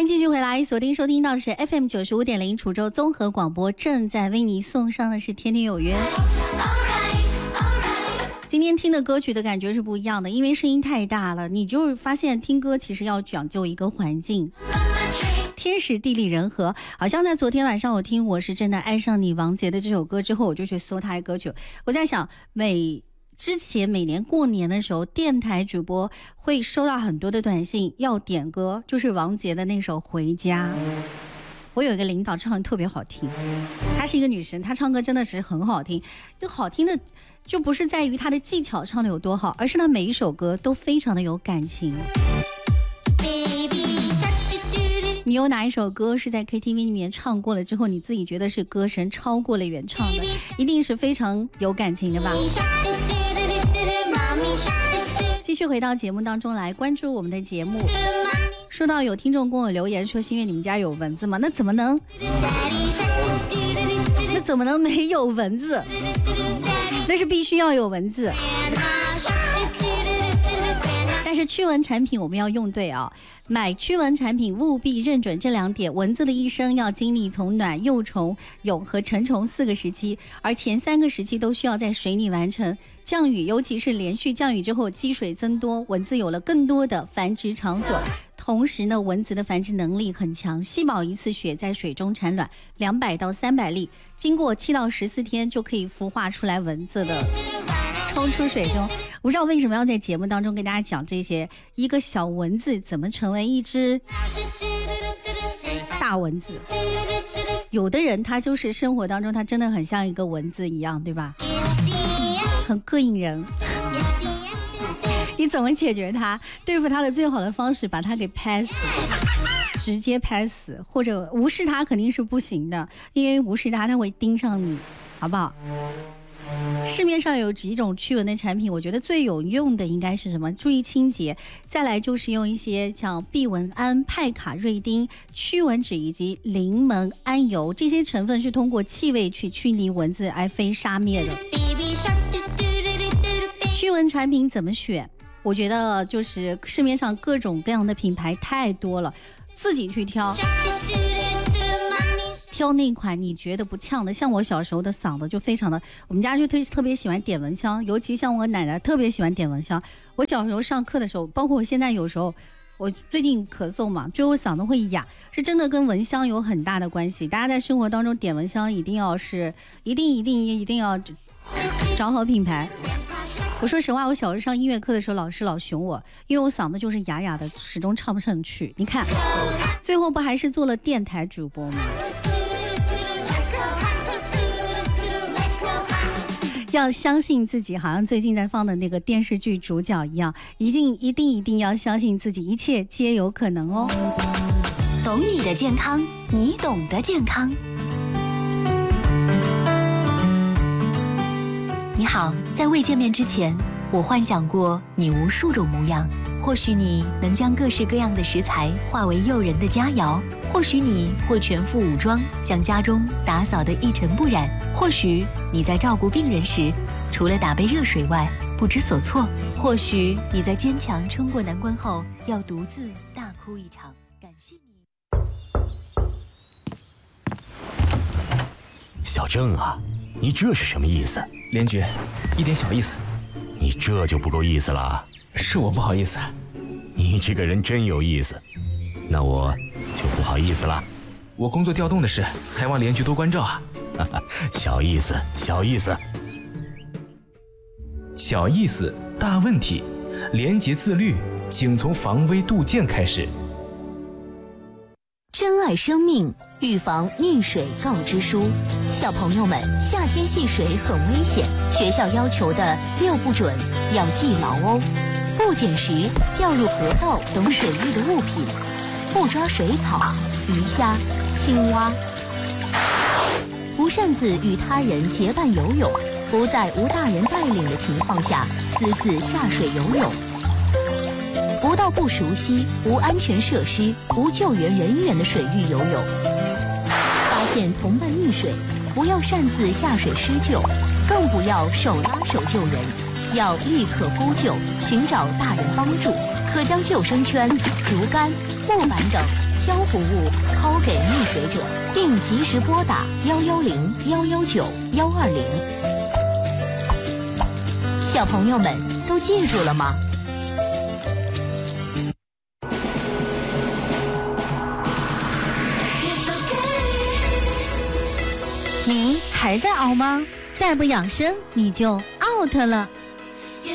迎继续回来，锁定收听到的是 FM 95.0滁州综合广播，正在为你送上的是天天有约。今天听的歌曲的感觉是不一样的，因为声音太大了，你就发现听歌其实要讲究一个环境，天时地利人和。好像在昨天晚上我听《我是真的爱上你》王杰的这首歌之后，我就去搜他的歌曲，我在想之前每年过年的时候，电台主播会收到很多的短信要点歌，就是王杰的那首《回家》。我有一个领导唱得特别好听，她是一个女生，她唱歌真的是很好听，就好听的就不是在于她的技巧唱得有多好，而是她每一首歌都非常的有感情。你有哪一首歌是在 KTV 里面唱过了之后，你自己觉得是歌声超过了原唱的，一定是非常有感情的吧？继续回到节目当中来，关注我们的节目。说到有听众跟我留言说，心月你们家有蚊子吗？那怎么能没有蚊子？那是必须要有蚊子。但是驱蚊产品我们要用对啊，买驱蚊产品务必认准这2点。蚊子的一生要经历从卵、幼虫、蛹和成虫4个时期，而前3个时期都需要在水里完成。降雨，尤其是连续降雨之后，积水增多，蚊子有了更多的繁殖场所。同时呢，蚊子的繁殖能力很强，吸饱一次血在水中产卵200到300粒，经过7到14天就可以孵化出来蚊子的，冲出水中。我不知道为什么要在节目当中跟大家讲这些，一个小蚊子怎么成为一只大蚊子。有的人他就是生活当中他真的很像一个蚊子一样，对吧？很膈应人。你怎么解决它？对付它的最好的方式，把它给拍死，直接拍死，或者无视它肯定是不行的，因为无视它会盯上你，好不好？市面上有几种驱蚊的产品，我觉得最有用的应该是什么？注意清洁，再来就是用一些像避蚊胺、派卡瑞丁、驱蚊酯以及柠檬胺油，这些成分是通过气味去驱离蚊子而非杀灭的。驱蚊产品怎么选？我觉得就是市面上各种各样的品牌太多了，自己去挑那款你觉得不呛的。像我小时候的嗓子就非常的，我们家就特别喜欢点蚊香，尤其像我奶奶特别喜欢点蚊香。我小时候上课的时候，包括我现在有时候，我最近咳嗽嘛，就我嗓子会哑，是真的跟蚊香有很大的关系。大家在生活当中点蚊香一定要找好品牌。我说实话，我小时候上音乐课的时候，老师老熊我，因为我嗓子就是哑哑的，始终唱不上去。你看，最后不还是做了电台主播吗？要相信自己，好像最近在放的那个电视剧主角一样，一定要相信自己，一切皆有可能哦。 懂你的健康，你懂得健康。你好，在未见面之前，我幻想过你无数种模样。或许你能将各式各样的食材化为诱人的佳肴，或许你会全副武装，将家中打扫得一尘不染，或许你在照顾病人时，除了打杯热水外不知所措，或许你在坚强冲过难关后，要独自大哭一场。感谢你。 小郑啊，你这是什么意思？ 连局，一点小意思。 你这就不够意思了。 是我不好意思。 你这个人真有意思，那我就不好意思了。 我工作调动的事，还望连局多关照啊。 小意思，小意思。 小意思，大问题。廉洁自律，请从防微杜渐开始。 珍爱生命，预防溺水告知书。小朋友们，夏天戏水很危险，学校要求的6不准要记牢哦。不捡拾掉入河道等水域的物品，不抓水草、鱼虾、青蛙，不擅自与他人结伴游泳，不在无大人带领的情况下私自下水游泳，不到不熟悉、无安全设施、无救援人员的水域游泳。发现同伴溺水，不要擅自下水施救，更不要手拉手救人，要立刻呼救，寻找大人帮助。可将救生圈、竹竿、木板等漂浮物抛给溺水者，并及时拨打110-119-120。小朋友们都记住了吗？ 你还在熬吗？再不养生你就 out 了。